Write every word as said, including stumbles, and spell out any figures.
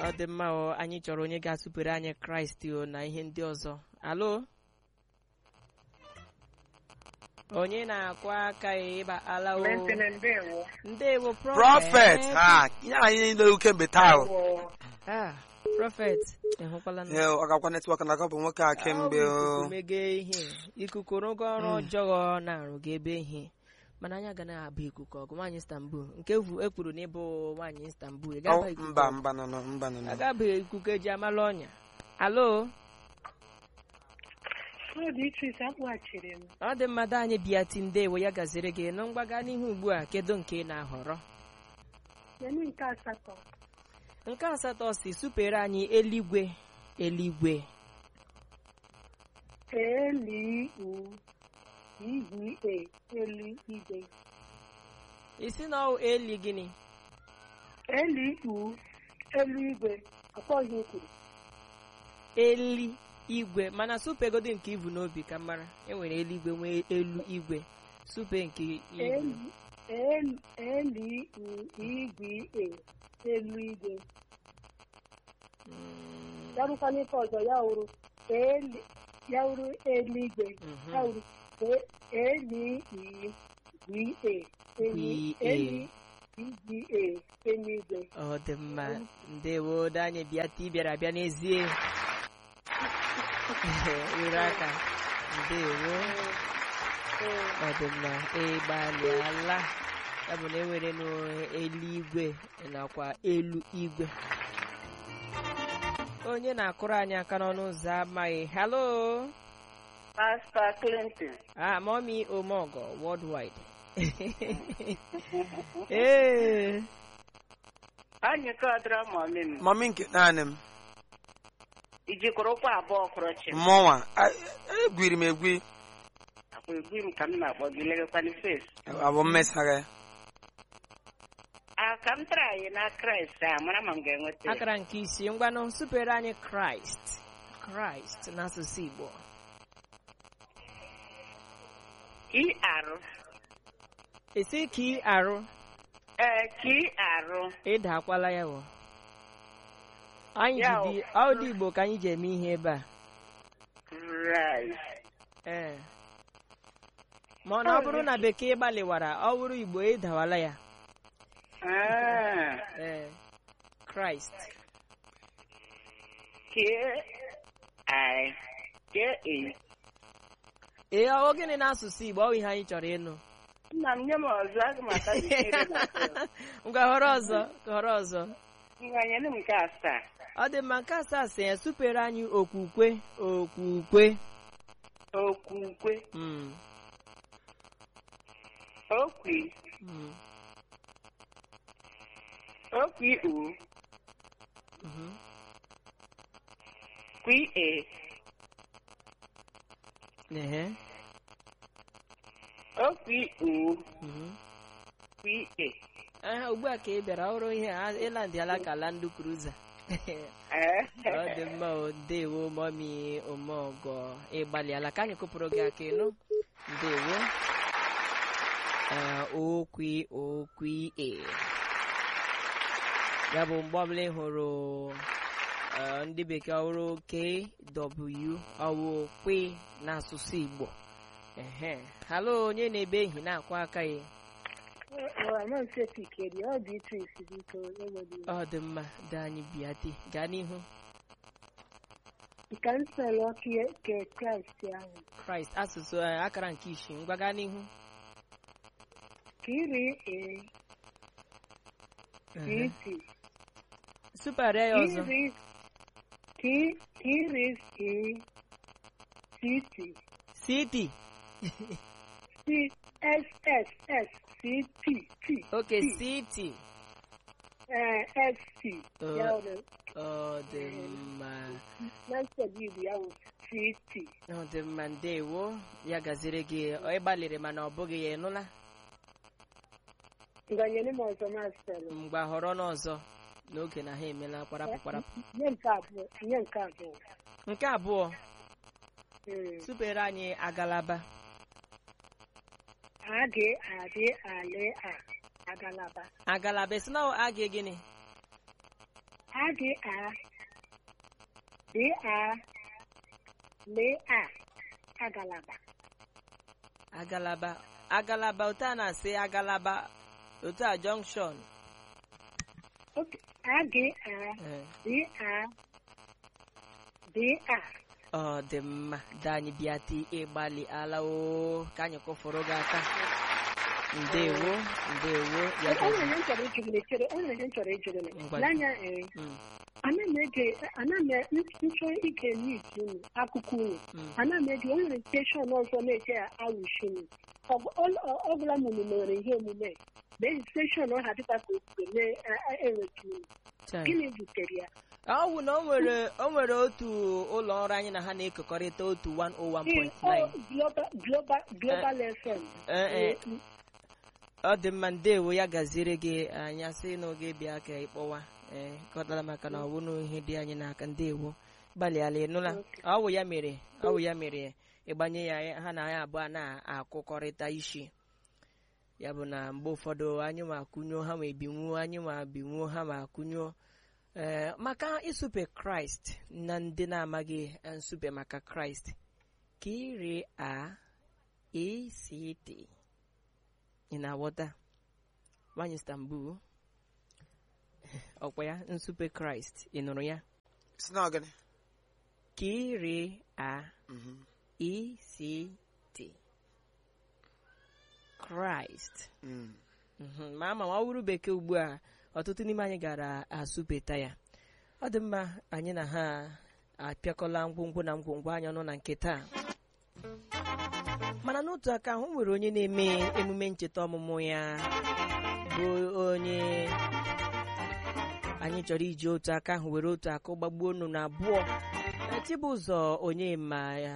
Ọ dị mma o, anyị chọrọ onye ga-asụpere anyị Kraịst o na ihe ndị ọzọ. Alo? Onye na-akụ aka ịba ala o. Ndewo Prophet. Ha, ihe anyị na kemgbe taa. Ah, Prophet. Ehụkwala na. Ee, ọ gakwa netwọk na akọ bụ nwoke a kemgbe o. Mege ihe. Ikuku rụgo ọrụ ọjọọ na-arụ gị ebe ihe. Mana anyị aga na-abụ ikuku ọgụ nwaanyị Istanbul. Nke ekwuru na ịbụ nwaanyị Istanbul. Mba mba nọ nọ mba nọ nọ. Agaba ikuku eji amala ọnya. Alo? Ọ dị mmadụ anyị bịa ti ndewo ya gaziri gị nọ mgbaga n'ihu ugbu a kedu nke ị na-ahọrọ? Nke asatọ si supere anyị eluigwe eluigwe. Eluigwe. Isi na ọ eli gịnị? Eluigwe. Eluigwe. Akpọghị okwu. Eli igwe mana supegodi nke ibu n'obi ka mara enwere eluigwe nwee elu igwe supe nke ibu elu igwe eluigwe yarụkwana ife ọzọ ya wuru ya wuru eluigwe ya wuru eluigwe eluigwe. Ọ dị mma ndewo anyị bịa ti bịara bịa n'ezie were aka ndewo. Ọ dị mma ịgbalịala ya bụ na enwere n'eluigwe nakwa elu igwe. Onye na-akụrụ anyị aka n'ọnụ ụzọ amaghị. Hello? Pastor Clinton. Ah, Mommy Omogo worldwide. Ee. Anyị kadra mommy m. Mommy nke naanị m. Iji kụrụ kwa abụọ kụrọchi. Mmụnwa, egwiri m egwi. Akwa egwi m ka m na-akpọ gị legekwa n'ifes. Abụ mmesara. A ka m tara anyị na Kraịst a mara ma m ga-enweta. Akara nke isi ngwanụ supere anyị Kraịst. Kraịst n'asụsụ Igbo. I arụ. Esi ka ị arụ. Ee, ka ị arụ. Ịda akwala ya wọ. Anyị ji ọ dị Igbo ka anyị ji eme ihe ebe a. Right. Ee. Ma ọ bụrụ na bekee gbalịwara ọ bụrụ Igbo ịdawala ya. Ah. Ee. Christ. K I K E. Ee, ọ gịnị n'asụsụ Igbo ọ ihe anyị chọrọ ịnụ. Nna m nye m ọzọ aga m ata bekee na. Ngwa họrọ ọzọ, họrọ ọzọ. Ngwa nye m nke asaa. Ọ dị mma nke asaa sị ya supere anyị okwukwe okwukwe. Okwukwe. Mm. Okwi. Mm. Okwi u. Mhm. Kwi e. Ehe. Okwi u. Mhm. Kwi e. Eh, ugbu a ka ị bịara ọrụ ihe ịlandị ala ka Land Cruiser. Ọ dị mma o ndewo Mommy Omogo ịgbalịala ka anyị kụpụrụ gị aka ịnụ. Ndewo. Okwi okwi e. Ya bụ mgbe ọbụla ị hụrụ ndị bekee ọhụrụ K W ọwụ kwe n'asụsụ Igbo. Ehe. Hello, onye na-ebe ehi na-akwa aka ya. Ọ dị mma dị anyị bịa dị gaa n'ihu. Kraịst asụsụ akara nke isii ngwa gaa n'ihu. Super ya ọzọ. City. S S S C T T. Okay, city. Uh, S T. Oh, the man. Let's say city. Oh, the man. Ndewo ya gaziri gị ọ ịgbalịrị mana ọ bụghị ya ịnụla. Nganyere m ọzọ master. Mgbe họrọ n'ọzọ n'oge na ha emela kwarapụ kwarapụ. Nye nke abụọ, nye nke abụọ. Nke abụọ. Supere anyị agalaba. Age ade ale a agalaba. Agalaba esi na age gịnị? Agị a. Dị a. Lee a. Agalaba. Agalaba. Agalaba otu a na-asị agalaba otu a junction. Okay. Agị a. Dị a. Dị a. Ọ dị mma danyị bịati ịgbalị ala o ka anyị kụfụrụ gị aka. Ndewo ndewo ya Ọ nwere nchọrọ ijuru n'echere, ọ nwere nchọrọ ijuru n'echere. N'anya ee. Ana m ege, ana m nchọ ige n'iji unu, akụkọ unu. Ana m ege, o nwere steshọn ọzọ na-eje awụshi unu. Ọ bụla m unu mere ihe omume, mee steshọn ọha dịkwa ka ofufe na-enweta unu. Gịnị butere ya? Ọ bụ na o nwere o nwere otu ụlọ ọrụ anyị na ha na-ekekọrịta otu one oh one point nine. Global Global Global F M. Ọ dị mma ndewo ya gaziere gị anyị asị n'oge bịa ka ịkpọwa ee kọtara maka na ọ bụ n'ihe dị anyị n'aka ndewo gbalịala ịnụla ọ bụ ya mere ọ bụ ya mere ịgbanye ya ha na ya abụọ na-akụkọrịta isi ya bụ na mgbe ụfọdụ anyị ma akụnyụọ ha ma ebinwuo anyị ma binwuo ha ma akụnyụọ ee maka isupe Kraịst na ndị na-amaghị nsupe maka Kraịst ka ire a ect ị na-aghọta nwanyị Istanbul ọkwa ya nsupe Kraịst ị nụrụ ya ka ire a ect Kraịst ma ama ma ọ bụrụ bekee ugbu a ọtụtụ n'ime anyị gara asụpeta ya ọ dị mma anyị na ha apịakọla ngwongwo na ngwongwo anya ọnụ na nke taa mana n'otu aka ahụ nwere onye na-eme emume ncheta ọmụmụ ya bụ onye anyị chọrọ iji otu aka ahụ were otu aka gbagbuo unu na abụọ Chibụzọ onye ma ya